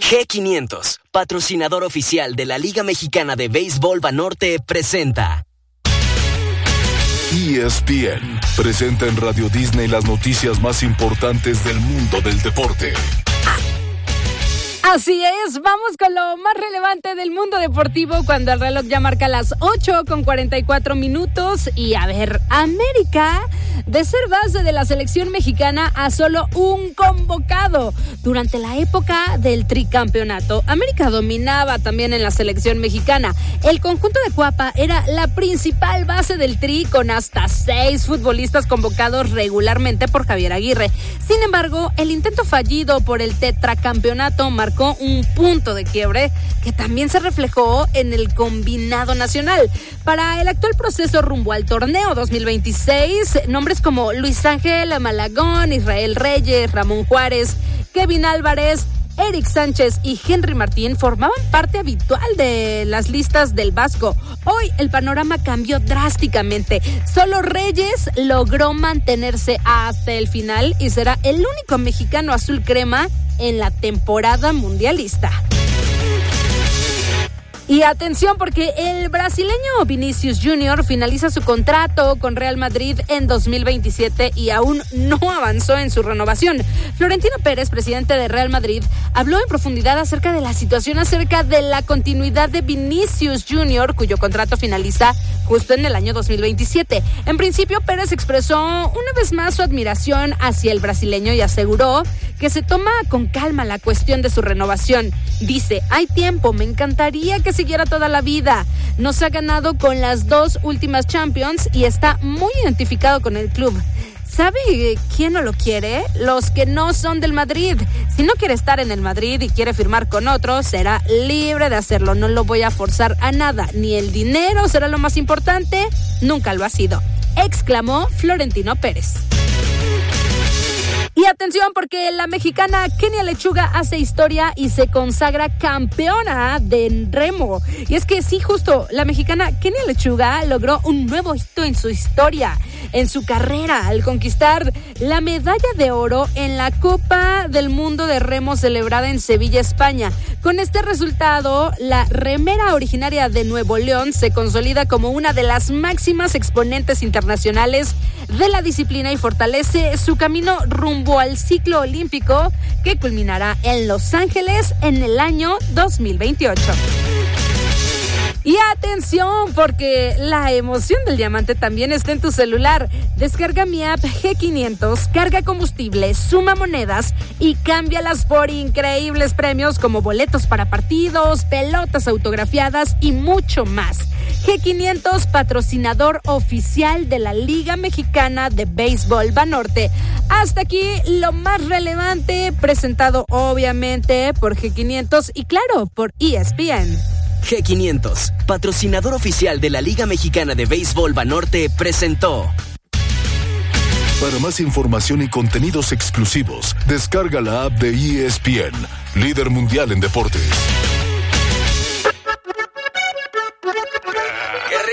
G500, patrocinador oficial de la Liga Mexicana de Béisbol Banorte, presenta. ESPN presenta en Radio Disney las noticias más importantes del mundo del deporte. Así es, vamos con lo más relevante del mundo deportivo cuando el reloj ya marca las 8:44. Y a ver, América, de ser base de la selección mexicana a solo un convocado. Durante la época del tricampeonato, América dominaba también en la selección mexicana. El conjunto de Cuapa era la principal base del tri, con hasta 6 futbolistas convocados regularmente por Javier Aguirre. Sin embargo, el intento fallido por el tetracampeonato marcó un punto de quiebre que también se reflejó en el combinado nacional. Para el actual proceso rumbo al torneo 2026, nombres como Luis Ángel Malagón, Israel Reyes, Ramón Juárez, Kevin Álvarez, Eric Sánchez y Henry Martín formaban parte habitual de las listas del Vasco. Hoy el panorama cambió drásticamente. Solo Reyes logró mantenerse hasta el final y será el único mexicano azul crema en la temporada mundialista. Y atención, porque el brasileño Vinicius Junior finaliza su contrato con Real Madrid en 2027 y aún no avanzó en su renovación. Florentino Pérez, presidente de Real Madrid, habló en profundidad acerca de la situación acerca de la continuidad de Vinicius Junior, cuyo contrato finaliza justo en el año 2027. En principio, Pérez expresó una vez más su admiración hacia el brasileño y aseguró que se toma con calma la cuestión de su renovación. Dice: hay tiempo, me encantaría que siguiera toda la vida. Nos ha ganado con las 2 últimas Champions y está muy identificado con el club. ¿Sabe quién no lo quiere? Los que no son del Madrid. Si no quiere estar en el Madrid y quiere firmar con otro, será libre de hacerlo. No lo voy a forzar a nada. Ni el dinero será lo más importante. Nunca lo ha sido, exclamó Florentino Pérez. Y atención, porque la mexicana Kenia Lechuga hace historia y se consagra campeona de remo. Y es que sí, justo, la mexicana Kenia Lechuga logró un nuevo hito en su historia, en su carrera, al conquistar la medalla de oro en la Copa del Mundo de Remo celebrada en Sevilla, España. Con este resultado, la remera originaria de Nuevo León se consolida como una de las máximas exponentes internacionales de la disciplina y fortalece su camino rumbo al ciclo olímpico que culminará en Los Ángeles en el año 2028. Y atención, porque la emoción del diamante también está en tu celular. Descarga mi app G500, carga combustible, suma monedas y cámbialas por increíbles premios como boletos para partidos, pelotas autografiadas y mucho más. G500, patrocinador oficial de la Liga Mexicana de Béisbol Banorte. Hasta aquí lo más relevante, presentado obviamente por G500 y claro, por ESPN. G500, patrocinador oficial de la Liga Mexicana de Béisbol Banorte, presentó. Para más información y contenidos exclusivos, descarga la app de ESPN, líder mundial en deportes.